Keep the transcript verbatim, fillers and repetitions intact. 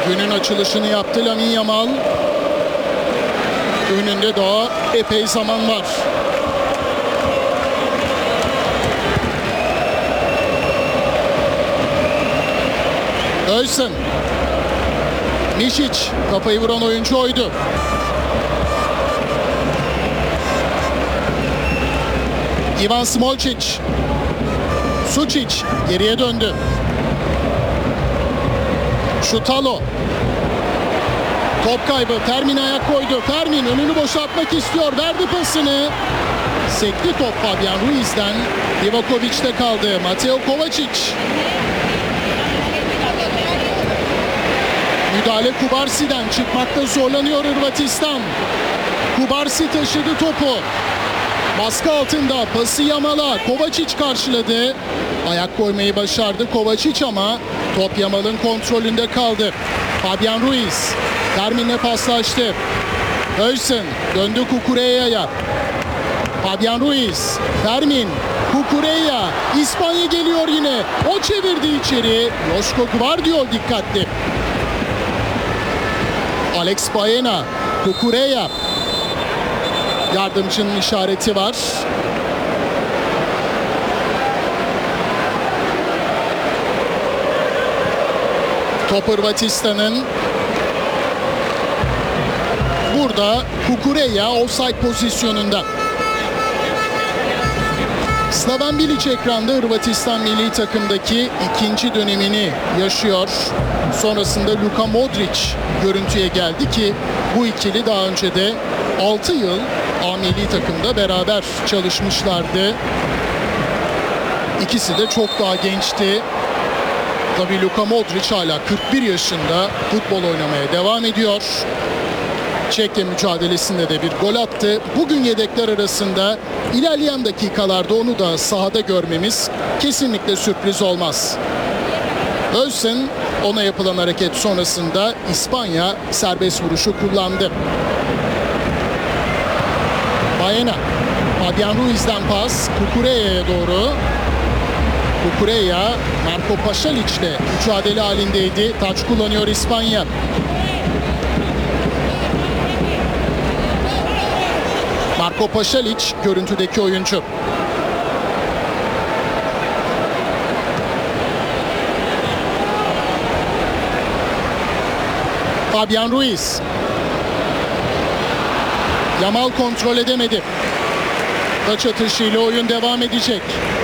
Günün açılışını yaptı Lamine Yamal. Önünde daha epey zaman var. Özcan. Mišić kafayı vuran oyuncu oydu. Ivan Smolčić. Sučić geriye döndü. Šutalo. Top kaybı. Fermin ayak koydu. Fermin önünü boşaltmak istiyor. Verdi pasını. Sekti top Fabian Ruiz'den. Livakovic'te kaldı. Mateo Kovačić. Müdahale Kubarsi'den. Çıkmakta zorlanıyor Hırvatistan. Kubarsi taşıdı topu. Baskı altında pası Yamal'a. Kovačić karşıladı. Ayak koymayı başardı Kovačić ama top Yamal'ın kontrolünde kaldı. Fabian Ruiz. Fermin'le paslaştı. Özcan döndü Cucureyya'ya. Fabian Ruiz. Fermin. Cucurella. İspanya geliyor yine. O çevirdi içeri. Joško Gvardiol dikkatli. Alex Baena. Cucurella. Yardımcının işareti var. Top Hırvatistan'ın. Burada Cucurella offside pozisyonunda. Slaven Bilic ekranda Hırvatistan milli takımdaki ikinci dönemini yaşıyor. Sonrasında Luka Modric görüntüye geldi ki bu ikili daha önce de altı yıl A milli takımda beraber çalışmışlardı. İkisi de çok daha gençti. Tabii Luka Modric hala kırk bir yaşında futbol oynamaya devam ediyor. Çekya mücadelesinde de bir gol attı. Bugün yedekler arasında, ilerleyen dakikalarda onu da sahada görmemiz kesinlikle sürpriz olmaz. Özcan ona yapılan hareket sonrasında İspanya serbest vuruşu kullandı. Baena. Fabian Ruiz'den pas Cucureyya'ya doğru. Cucurella Marco Pašalić'le mücadele halindeydi. Taç kullanıyor İspanya. Marco Pašalić görüntüdeki oyuncu. Fabian Ruiz. Yamal kontrol edemedi. Taç atışıyla oyun devam edecek.